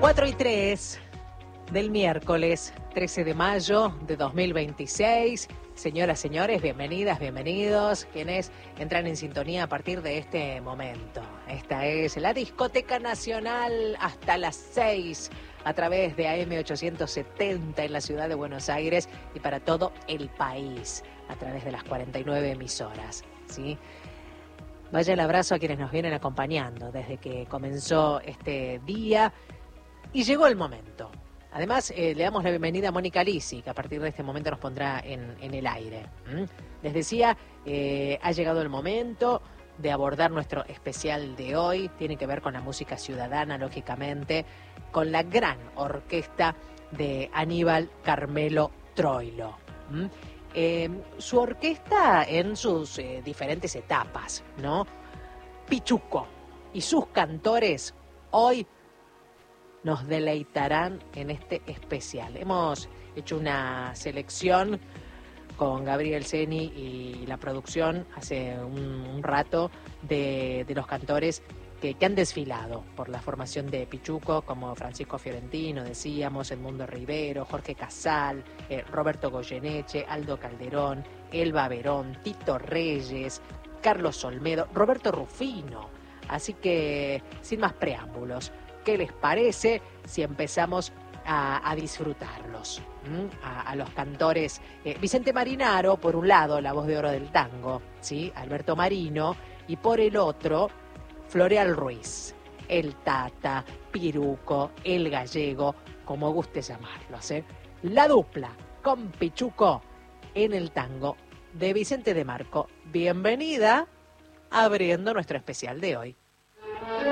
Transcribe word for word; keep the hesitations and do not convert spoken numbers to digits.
cuatro y tres del miércoles trece de mayo de dos mil veintiséis. Señoras, señores, bienvenidas, bienvenidos, quienes entran en sintonía a partir de este momento. Esta es la Discoteca Nacional hasta las seis a través de A M ochocientos setenta en la ciudad de Buenos Aires y para todo el país a través de las cuarenta y nueve emisoras, ¿sí? Vaya el abrazo a quienes nos vienen acompañando desde que comenzó este día y llegó el momento. Además, eh, le damos la bienvenida a Mónica Lisi, que a partir de este momento nos pondrá en, en el aire. ¿Mm? Les decía, eh, ha llegado el momento de abordar nuestro especial de hoy. Tiene que ver con la música ciudadana, lógicamente, con la gran orquesta de Aníbal Carmelo Troilo. ¿Mm? Eh, su orquesta en sus eh, diferentes etapas, ¿no? Pichuco y sus cantores hoy nos deleitarán en este especial. Hemos hecho una selección con Gabriel Ceni y la producción hace un, un rato de, de los cantores que, que han desfilado por la formación de Pichuco, como Francisco Fiorentino, decíamos, Edmundo Rivero, Jorge Casal, eh, Roberto Goyeneche, Aldo Calderón, Elba Verón, Tito Reyes, Carlos Olmedo, Roberto Rufino. Así que, sin más preámbulos, ¿qué les parece si empezamos a, a disfrutarlos? ¿Mm? A, a los cantores, eh, Vicente Marinaro, por un lado, la voz de oro del tango, ¿sí? Alberto Marino, y por el otro, Floreal Ruiz, el Tata, Piruco, el Gallego, como guste llamarlos, ¿eh? La dupla con Pichuco en el tango de Vicente de Marco. Bienvenida, abriendo nuestro especial de hoy.